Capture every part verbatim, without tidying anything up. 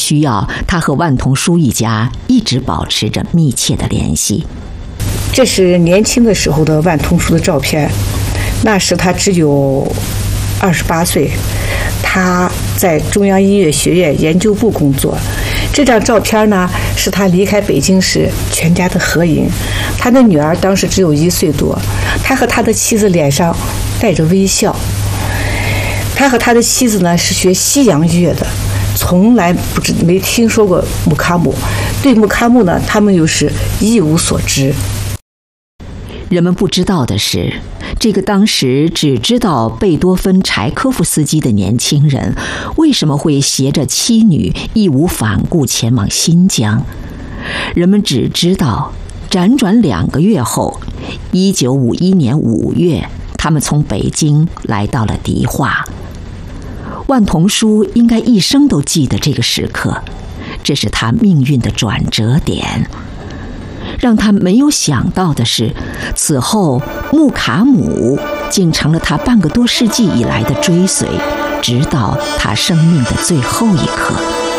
需要，他和万童书一家一直保持着密切的联系。 这是年轻的时候的万童书的照片，那时他只有二十八岁，他在中央音乐学院研究部工作。这张照片呢，是他离开北京时全家的合影。他的女儿当时只有一岁多，他和他的妻子脸上带着微笑。他和他的妻子呢是学西洋乐的，从来不知没听说过穆卡姆，对穆卡姆呢，他们又是一无所知。 人们不知道的是，这个当时只知道贝多芬、柴科夫斯基的年轻人，为什么会携着妻女义无反顾前往新疆？人们只知道，辗转两个月后，一九五一年五月，他们从北京来到了迪化。万童书应该一生都记得这个时刻，这是他命运的转折点。让他没有想到的是，此后穆卡姆竟成了他半个多世纪以来的追随，直到他生命的最后一刻。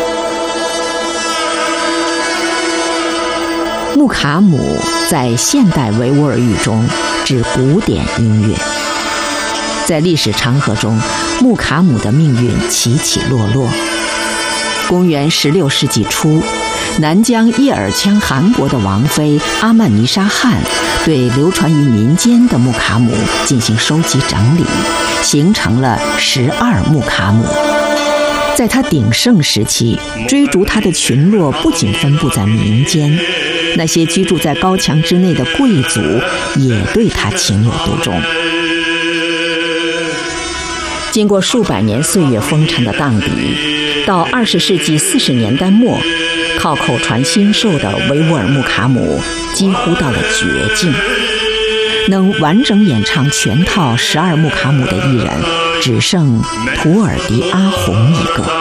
穆卡姆在现代维吾尔语中指古典音乐。在历史长河中，穆卡姆的命运起起落落。公元十六世纪初，南疆叶尔羌汗国的王妃阿曼尼沙汗对流传于民间的穆卡姆进行收集整理，形成了十二穆卡姆。在他鼎盛时期，追逐他的群落不仅分布在民间，那些居住在高墙之内的贵族也对他情有独钟。经过数百年岁月风尘的荡涤，到二十世纪四十年代末，靠口传心授的维吾尔穆卡姆几乎到了绝境。能完整演唱全套十二穆卡姆的艺人，只剩图尔迪阿洪一个。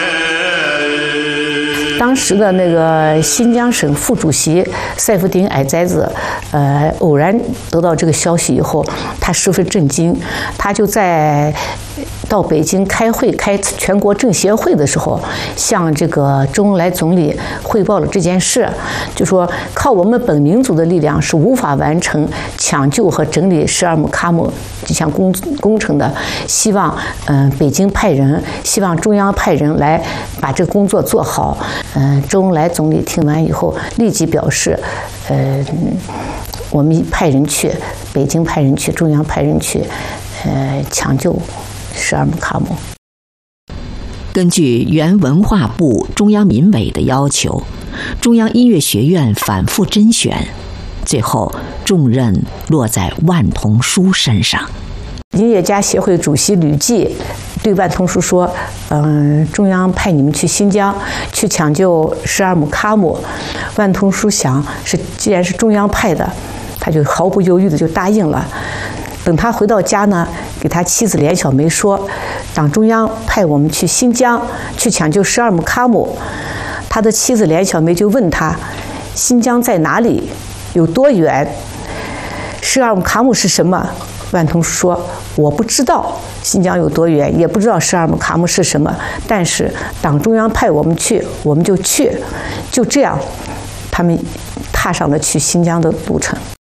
当时的那个新疆省副主席赛夫丁矮栽子，呃，偶然得到这个消息以后，他十分震惊，他就在到北京开会开全国政协会的时候，向这个周恩来总理汇报了这件事，就说靠我们本民族的力量是无法完成抢救和整理十二穆卡姆这项工工程的，希望嗯、呃、北京派人，希望中央派人来把这个工作做好。嗯、呃，周恩来总理听完以后立即表示，呃，我们派人去，北京派人去，中央派人去，呃，抢救十二穆卡姆。 根据原文化部、中央民委的要求，中央音乐学院反复甄选，最后重任落在万童书身上。 音乐家协会主席吕骥对万童书说：“嗯，中央派你们去新疆去抢救十二穆卡姆。”万童书想是，既然是中央派的，他就毫不犹豫的就答应了。等他回到家呢，给他妻子连小梅说：“党中央派我们去新疆去抢救十二穆卡姆。”他的妻子连小梅就问他：“新疆在哪里？有多远？十二穆卡姆是什么？”万童书说：“我不知道新疆有多远，也不知道十二穆卡姆是什么，但是党中央派我们去，我们就去。”就这样，他们踏上了去新疆的路程。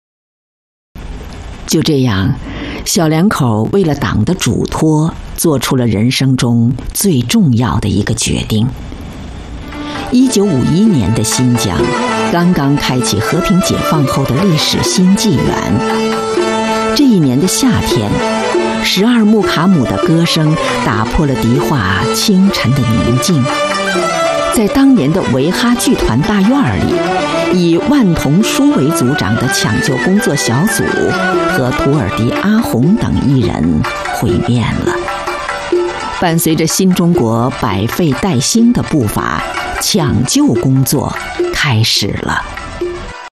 就这样，小两口为了党的嘱托，做出了人生中最重要的一个决定。一九五一年的新疆，刚刚开启和平解放后的历史新纪元。这一年的夏天，十二穆卡姆的歌声打破了迪化清晨的宁静。在当年的维哈剧团大院里，以万童书为组长的抢救工作小组和图尔迪阿洪等艺人会面了。伴随着新中国百废待兴的步伐，抢救工作开始了。